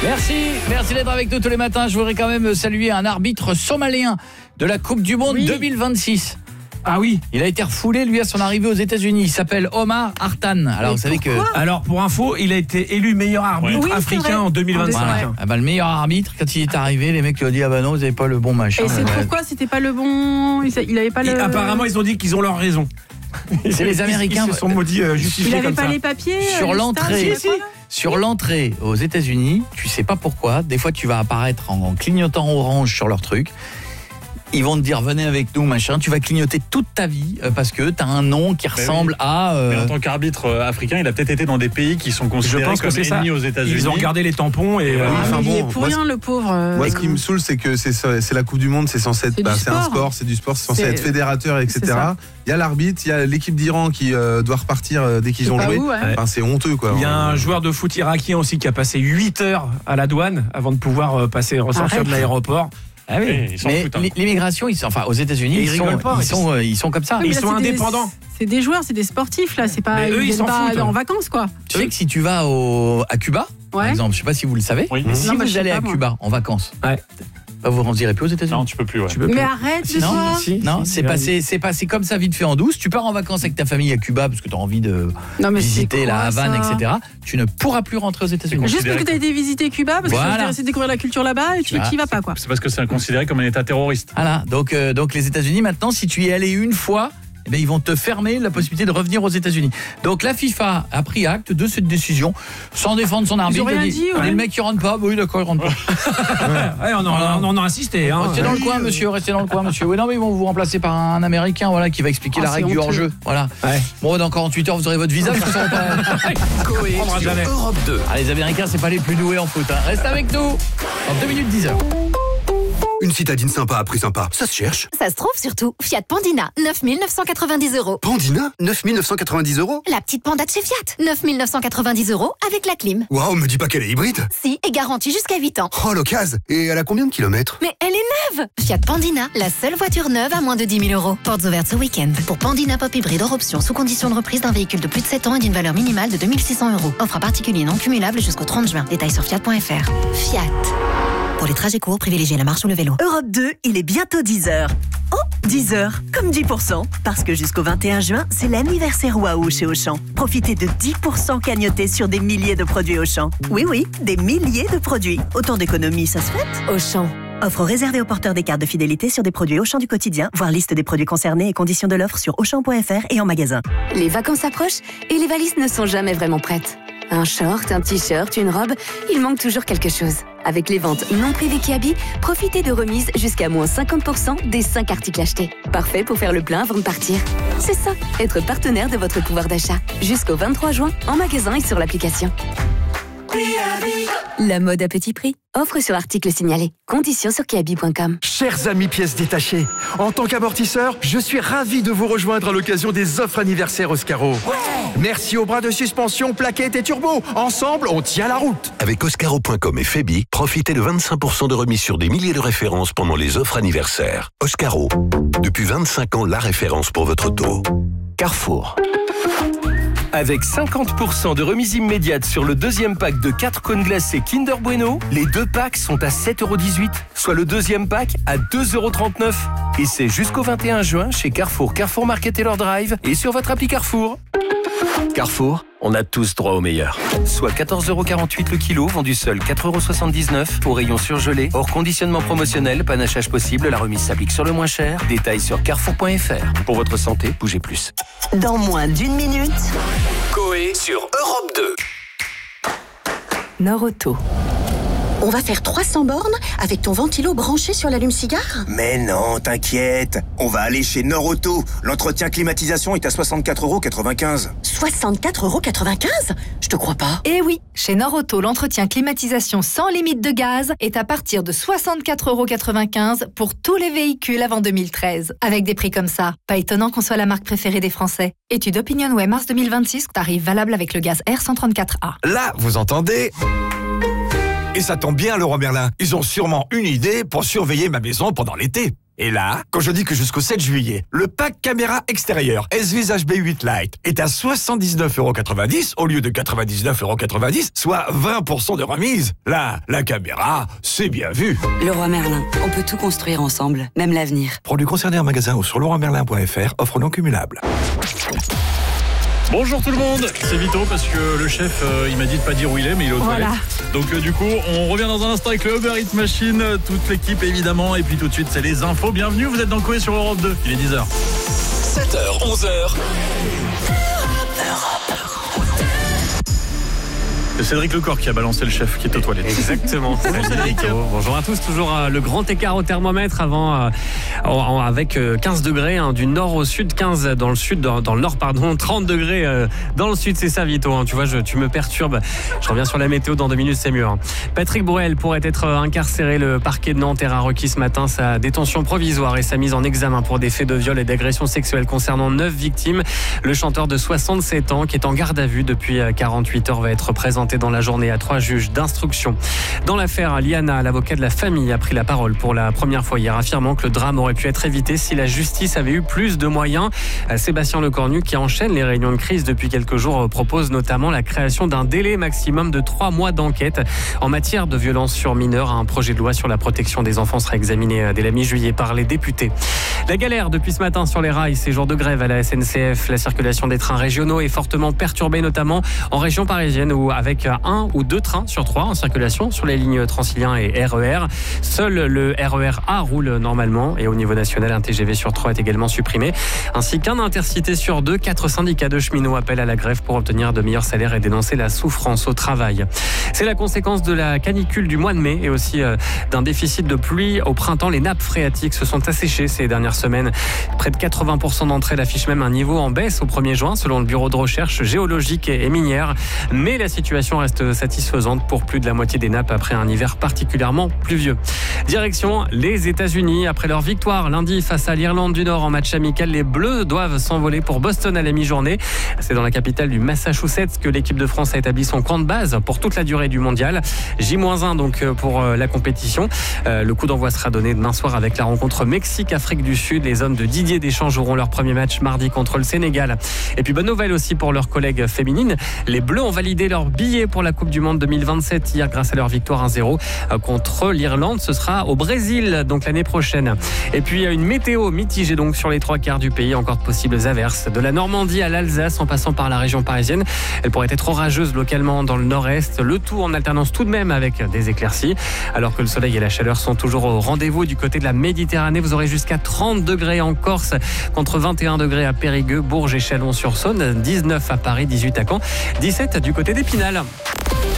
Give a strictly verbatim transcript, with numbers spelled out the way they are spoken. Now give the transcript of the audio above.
Merci, merci d'être avec nous tous les matins. Je voudrais quand même saluer un arbitre somalien de la Coupe du Monde oui. deux mille vingt-six. Ah oui, il a été refoulé lui à son arrivée aux États-Unis. Il s'appelle Omar Hartan. Alors vous savez que alors pour info, il a été élu meilleur arbitre oui, africain en deux mille vingt-cinq. Voilà. Ah bah, le meilleur arbitre quand il est arrivé, les mecs lui ont dit ah bah non, vous avez pas le bon machin. Et c'est ouais. pourquoi c'était pas le bon il avait pas le Et apparemment ils ont dit qu'ils ont leur raison. C'est les Américains qui se sont maudits euh, justifiés comme ça. Il avait pas ça. les papiers sur l'entrée. Si, si. Sur l'entrée aux États-Unis, tu sais pas pourquoi, des fois tu vas apparaître en clignotant orange sur leur truc. Ils vont te dire venez avec nous machin, tu vas clignoter toute ta vie euh, parce que tu as un nom qui ressemble oui. à euh... Mais en tant qu'arbitre euh, africain, il a peut-être été dans des pays qui sont considérés Je pense comme que c'est ennemis ça. aux États-Unis. Ils ont regardé les tampons et ah, enfin il bon, est pour rien le pauvre. Moi ce qui me saoule c'est que c'est c'est la Coupe du monde, c'est censé être c'est, bah, c'est un sport. sport, c'est du sport, c'est censé c'est... être fédérateur et cetera. Il y a l'arbitre, il y a l'équipe d'Iran qui euh, doit repartir euh, dès qu'ils c'est ont joué. Où, ouais. Enfin, c'est honteux quoi. Il y a un joueur de foot irakien aussi qui a passé huit heures à la douane avant de pouvoir passer ressortir Arrête. de l'aéroport. Ah oui, oui, ils mais foutent, hein. l'immigration, ils sont, enfin aux États-Unis, ils, ils, sont, pas, ils, sont, euh, ils sont comme ça. Oui, ils là, sont c'est indépendants. Des, c'est des joueurs, c'est des sportifs là, c'est pas mais eux, ils, ils s'en pas foutent, en hein. vacances quoi. Tu sais que si tu vas au, à Cuba, ouais. par exemple, je sais pas si vous le savez, oui. si non, vous bah, allez pas, à moi. Cuba en vacances, ouais. bah, vous ne rentrerez plus aux États-Unis. Non, tu peux plus. Ouais. Tu peux mais plus. arrête de non, toi. si, non, si, c'est passé, c'est passé comme ça vite fait en douce. Tu pars en vacances avec ta famille à Cuba parce que tu as envie de non, visiter quoi, la Havane, ça et cetera. Tu ne pourras plus rentrer aux États-Unis. Juste parce que tu as été visiter Cuba, parce voilà. que tu as essayé de découvrir la culture là-bas et tu voilà. n'y vas pas quoi. C'est parce que c'est considéré comme un État terroriste. Voilà, donc euh, donc les États-Unis maintenant, si tu y es allé une fois. Eh bien, ils vont te fermer la possibilité de revenir aux États-Unis. Donc la FIFA a pris acte de cette décision sans défendre son arbitre. Ils ont rien dit, dit ouais. le mec qui rentre pas, bah oui d'accord, il rentre pas. ouais, on, en, on en a insisté. Hein. Restez dans le coin, monsieur, restez dans le coin, monsieur. Oui, non, mais ils vont vous remplacer par un Américain, voilà, qui va expliquer oh, la règle du hors-jeu. Voilà. Ouais. Bon, dans quarante-huit heures, vous aurez votre visage. Vous serez pas... Coé sur Europe deux. Ah, les Américains, c'est pas les plus doués en foot. Hein. Reste avec nous. Dans deux minutes dix heures. Une citadine sympa à prix sympa, ça se cherche. Ça se trouve surtout. Fiat Pandina, neuf mille neuf cent quatre-vingt-dix euros. Pandina, neuf mille neuf cent quatre-vingt-dix euros. La petite panda de chez Fiat, neuf mille neuf cent quatre-vingt-dix euros avec la clim. Waouh, me dis pas qu'elle est hybride. Si, et garantie jusqu'à huit ans. Oh, l'occasion. Et elle a combien de kilomètres? Mais elle est neuve. Fiat Pandina, la seule voiture neuve à moins de dix mille euros. Portes ouvertes ce week-end. Pour Pandina Pop Hybride hors option, sous condition de reprise d'un véhicule de plus de sept ans et d'une valeur minimale de deux mille six cents euros. Offre à particulier non cumulable jusqu'au trente juin. Détails sur fiat point f r. Fiat. Pour les trajets courts, privilégiez la marche ou le vélo. Europe deux, il est bientôt dix heures. Oh, dix heures, comme dix pour cent. Parce que jusqu'au vingt et un juin, c'est l'anniversaire Waouh chez Auchan. Profitez de dix pour cent cagnotés sur des milliers de produits Auchan. Oui, oui, des milliers de produits. Autant d'économies, ça se fait. Auchan. Offre réservée aux porteurs des cartes de fidélité sur des produits Auchan du quotidien. Voir liste des produits concernés et conditions de l'offre sur auchan point f r et en magasin. Les vacances approchent et les valises ne sont jamais vraiment prêtes. Un short, un t-shirt, une robe, il manque toujours quelque chose. Avec les ventes non privées Kiabi, profitez de remises jusqu'à moins cinquante pour cent des cinq articles achetés. Parfait pour faire le plein avant de partir. C'est ça, être partenaire de votre pouvoir d'achat. Jusqu'au vingt-trois juin, en magasin et sur l'application. La mode à petit prix. Offre sur article signalé. Conditions sur kiabi point com. Chers amis pièces détachées, en tant qu'amortisseur, je suis ravi de vous rejoindre à l'occasion des offres anniversaires Oscaro. Ouais. Merci aux bras de suspension, plaquettes et turbo. Ensemble, on tient la route. Avec Oscaro point com et Febi, profitez de vingt-cinq pour cent de remise sur des milliers de références pendant les offres anniversaires. Oscaro, depuis vingt-cinq ans, la référence pour votre auto. Carrefour. Avec cinquante pour cent de remise immédiate sur le deuxième pack de quatre cônes glacés Kinder Bueno, les deux packs sont à sept euros dix-huit, soit le deuxième pack à deux euros trente-neuf. Et c'est jusqu'au vingt et un juin chez Carrefour, Carrefour Market et leur Drive et sur votre appli Carrefour. Carrefour, on a tous droit au meilleur. Soit quatorze euros quarante-huit le kilo, vendu seul quatre euros soixante-dix-neuf, au rayon surgelé, hors conditionnement promotionnel, panachage possible, la remise s'applique sur le moins cher. Détails sur carrefour point f r. Pour votre santé, bougez plus. Dans moins d'une minute, Coé sur Europe deux. Nord-Auto. On va faire trois cents bornes avec ton ventilo branché sur l'allume-cigare? Mais non, t'inquiète. On va aller chez Nord-Auto. L'entretien climatisation est à soixante-quatre euros quatre-vingt-quinze. soixante-quatre euros quatre-vingt-quinze? Je te crois pas. Eh oui, chez Nord-Auto, l'entretien climatisation sans limite de gaz est à partir de soixante-quatre euros quatre-vingt-quinze pour tous les véhicules avant deux mille treize. Avec des prix comme ça, pas étonnant qu'on soit la marque préférée des Français. Étude OpinionWay mars deux mille vingt-six, tarif valable avec le gaz R cent trente-quatre A. Là, vous entendez ? Et ça tombe bien, Leroy Merlin. Ils ont sûrement une idée pour surveiller ma maison pendant l'été. Et là, quand je dis que jusqu'au sept juillet, le pack caméra extérieure S-Vis H B huit Lite est à soixante-dix-neuf euros quatre-vingt-dix au lieu de quatre-vingt-dix-neuf euros quatre-vingt-dix, soit vingt pour cent de remise. Là, la caméra, c'est bien vu. Leroy Merlin, on peut tout construire ensemble, même l'avenir. Produits concernés en magasin ou sur leroy merlin point f r, offre non cumulable. Bonjour tout le monde, c'est Vito parce que le chef euh, il m'a dit de pas dire où il est mais il est aux Voilà. toilettes. Donc euh, du coup on revient dans un instant avec le Uber Eats Machine, toute l'équipe évidemment, et puis tout de suite c'est les infos. Bienvenue, vous êtes dans Coé sur Europe deux, il est dix heures. sept heures, onze heures. C'est Cédric Lecor qui a balancé le chef qui est aux toilettes. Exactement. Bonjour Cédric. Bonjour à tous. Toujours euh, le grand écart au thermomètre avant, euh, en- avec euh, quinze degrés hein, du nord au sud, quinze dans le sud, dans, dans le nord, pardon, trente degrés euh, dans le sud. C'est ça, Vito. Hein, tu vois, je, tu me perturbes. Je reviens sur la météo dans deux minutes, c'est mieux. Hein. Patrick Bruel pourrait être euh, incarcéré. Le parquet de Nanterre a requis ce matin sa détention provisoire et sa mise en examen pour des faits de viol et d'agression sexuelle concernant neuf victimes. Le chanteur de soixante-sept ans, qui est en garde à vue depuis euh, quarante-huit heures, va être présenté dans la journée à trois juges d'instruction. Dans l'affaire, Liana, l'avocat de la famille, a pris la parole pour la première fois hier, affirmant que le drame aurait pu être évité si la justice avait eu plus de moyens. Sébastien Lecornu, qui enchaîne les réunions de crise depuis quelques jours, propose notamment la création d'un délai maximum de trois mois d'enquête en matière de violence sur mineurs. Un projet de loi sur la protection des enfants sera examiné dès la mi-juillet par les députés. La galère depuis ce matin sur les rails, ces jours de grève à la S N C F. La circulation des trains régionaux est fortement perturbée, notamment en région parisienne, où avec un ou deux trains sur trois en circulation sur les lignes Transilien et R E R. Seul le R E R A roule normalement, et au niveau national, un T G V sur trois est également supprimé, ainsi qu'un intercité sur deux. Quatre syndicats de cheminots appellent à la grève pour obtenir de meilleurs salaires et dénoncer la souffrance au travail. C'est la conséquence de la canicule du mois de mai et aussi euh, d'un déficit de pluie au printemps. Les nappes phréatiques se sont asséchées ces dernières semaines. Près de quatre-vingts pour cent d'entre elles affichent même un niveau en baisse au premier juin, selon le Bureau de recherche géologique et minière. Mais la situation reste satisfaisante pour plus de la moitié des nappes après un hiver particulièrement pluvieux. Direction les États-Unis. Après leur victoire lundi face à l'Irlande du Nord en match amical, les Bleus doivent s'envoler pour Boston à la mi-journée. C'est dans la capitale du Massachusetts que l'équipe de France a établi son camp de base pour toute la durée du mondial. J moins un donc pour la compétition. Le coup d'envoi sera donné demain soir avec la rencontre Mexique-Afrique du Sud. Les hommes de Didier Deschamps joueront leur premier match mardi contre le Sénégal. Et puis bonne nouvelle aussi pour leurs collègues féminines. Les Bleus ont validé leur billet pour la Coupe du Monde deux mille vingt-sept hier grâce à leur victoire un zéro contre l'Irlande. Ce sera au Brésil donc l'année prochaine. Et puis une météo mitigée donc sur les trois quarts du pays. Encore de possibles averses de la Normandie à l'Alsace en passant par la région parisienne. Elle pourrait être orageuse localement dans le nord-est. Le tout en alternance tout de même avec des éclaircies. Alors que le soleil et la chaleur sont toujours au rendez-vous du côté de la Méditerranée. Vous aurez jusqu'à trente degrés en Corse contre vingt et un degrés à Périgueux, Bourges et Chalon-sur-Saône. dix-neuf à Paris, dix-huit à Caen, dix-sept du côté d'Épinal.